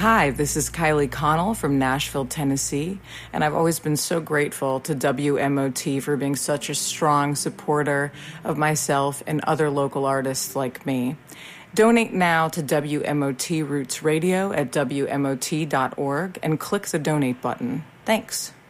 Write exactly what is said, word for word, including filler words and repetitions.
Hi, this is Kylie Connell from Nashville, Tennessee, and I've always been so grateful to W M O T for being such a strong supporter of myself and other local artists like me. Donate now to W M O T Roots Radio at W M O T dot org and click the donate button. Thanks.